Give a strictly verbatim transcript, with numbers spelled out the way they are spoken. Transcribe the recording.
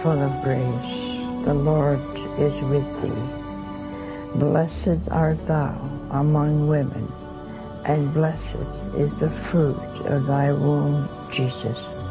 full of grace, the Lord is with thee. Blessed art thou among women, and blessed is the fruit of thy womb, Jesus.